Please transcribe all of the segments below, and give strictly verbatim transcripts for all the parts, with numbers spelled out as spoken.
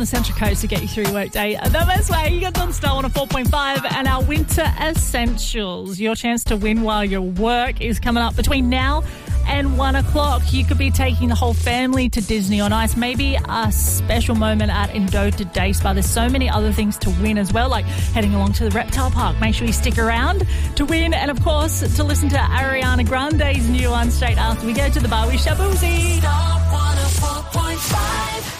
the Central Coast to get you through your workday the best way. You got on Star one oh four point five and our winter essentials. Your chance to win while your work is coming up between now and one o'clock. You could be taking the whole family to Disney on Ice, maybe a special moment at Endota Day Spa. There's so many other things to win as well, like heading along to the reptile park. Make sure you stick around to win, and of course to listen to Ariana Grande's new one straight after we go to the bar with Shabuzi. Star one oh four point five.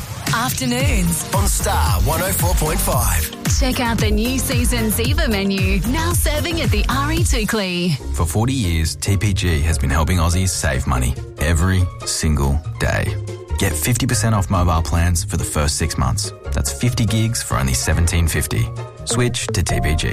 Afternoons on Star one oh four point five. Check out the new season Ziva menu, now serving at the R E Tukli. For forty years, T P G has been helping Aussies save money every single day. Get fifty percent off mobile plans for the first six months. That's fifty gigs for only seventeen fifty. Switch to T P G.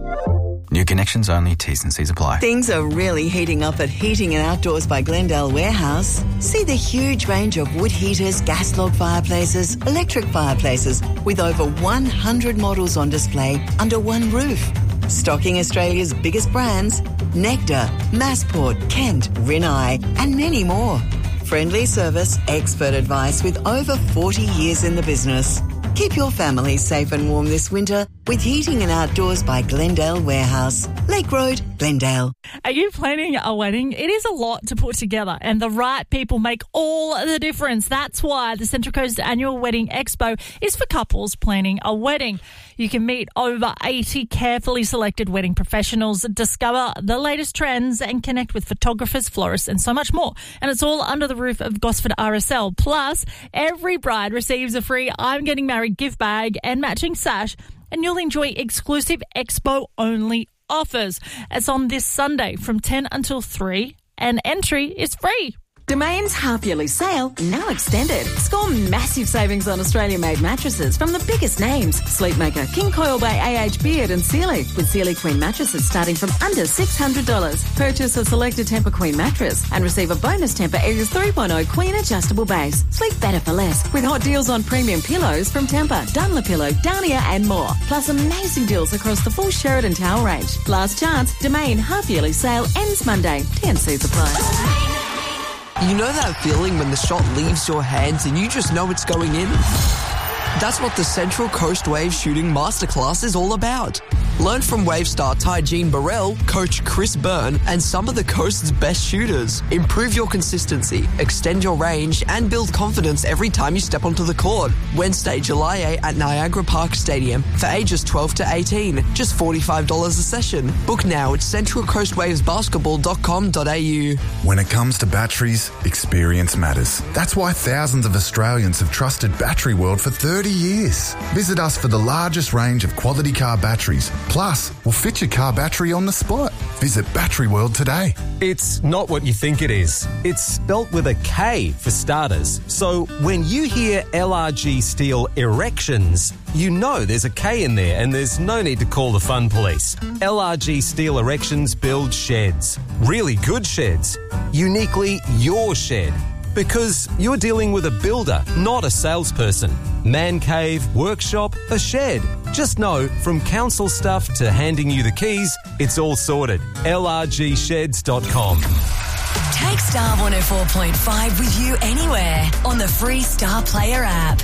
New connections only, T's and C's apply. Things are really heating up at Heating and Outdoors by Glendale Warehouse. See the huge range of wood heaters, gas log fireplaces, electric fireplaces, with over one hundred models on display under one roof. Stocking Australia's biggest brands, Nectar, Massport, Kent, Rinnai, and many more. Friendly service, expert advice with over forty years in the business. Keep your family safe and warm this winter with Heating and Outdoors by Glendale Warehouse. Lake Road, Glendale. Are you planning a wedding? It is a lot to put together, and the right people make all the difference. That's why the Central Coast Annual Wedding Expo is for couples planning a wedding. You can meet over eighty carefully selected wedding professionals, discover the latest trends, and connect with photographers, florists, and so much more. And it's all under the roof of Gosford R S L. Plus, every bride receives a free I'm Getting Married gift bag and matching sash, and you'll enjoy exclusive expo-only offers. It's on this Sunday from ten until three, and entry is free. Domain's half-yearly sale now extended. Score massive savings on Australia-made mattresses from the biggest names. Sleepmaker, King Coil by A H Beard and Sealy, with Sealy Queen mattresses starting from under six hundred dollars. Purchase a selected Tempur Queen mattress and receive a bonus Tempur Aegis three point oh Queen adjustable base. Sleep better for less with hot deals on premium pillows from Tempur, Dunlopillow, Downia and more. Plus amazing deals across the full Sheridan towel range. Last chance, Domain half-yearly sale ends Monday. T and C's apply. You know that feeling when the shot leaves your hands and you just know it's going in? That's what the Central Coast Wave Shooting Masterclass is all about. Learn from wave star Ty-Jean Burrell, coach Chris Byrne, and some of the coast's best shooters. Improve your consistency, extend your range, and build confidence every time you step onto the court. Wednesday, July eighth at Niagara Park Stadium for ages twelve to eighteen. Just forty-five dollars a session. Book now at central coast waves basketball dot com dot a u. When it comes to batteries, experience matters. That's why thousands of Australians have trusted Battery World for thirty years. Visit us for the largest range of quality car batteries. Plus, we'll fit your car battery on the spot. Visit Battery World today. It's not what you think it is. It's spelt with a K for starters. So when you hear L R G Steel Erections, you know there's a K in there and there's no need to call the fun police. L R G Steel Erections build sheds. Really good sheds. Uniquely your shed. Because you're dealing with a builder, not a salesperson. Man cave, workshop, a shed. Just know, from council stuff to handing you the keys, it's all sorted. L R G sheds dot com. Take Star one oh four point five with you anywhere on the free Star Player app.